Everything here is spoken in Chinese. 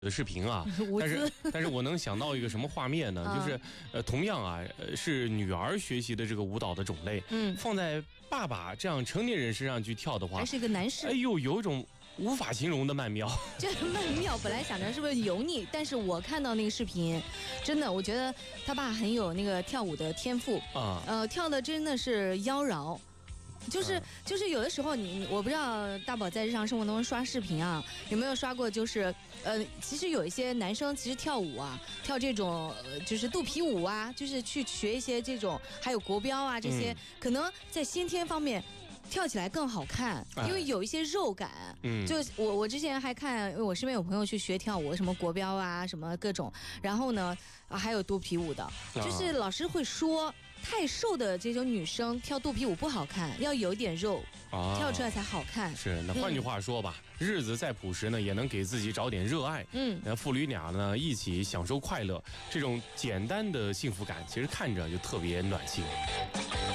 的视频啊，但是我能想到一个什么画面呢？就是同样啊，是女儿学习的这个舞蹈的种类，放在爸爸这样成年人身上去跳的话， 还是一个男士， 哎呦，有一种无法形容的曼妙。 这曼妙本来想着是不是油腻，但是我看到那个视频，真的，我觉得他爸很有那个跳舞的天赋啊，跳的真的是妖娆。就是有的时候我不知道大宝在日常生活中刷视频啊，有没有刷过？就是其实有一些男生其实跳舞啊，跳这种就是肚皮舞啊，就是去学一些这种，还有国标啊这些，可能在先天方面跳起来更好看，因为有一些肉感。就我之前还看，因为我身边有朋友去学跳舞，什么国标啊，什么各种，然后呢还有肚皮舞的，就是老师会说，太瘦的这种女生跳肚皮舞不好看，要有点肉，跳出来才好看。 是，那换句话说吧，日子再朴实呢，也能给自己找点热爱。那父女俩呢一起享受快乐，这种简单的幸福感，其实看着就特别暖心。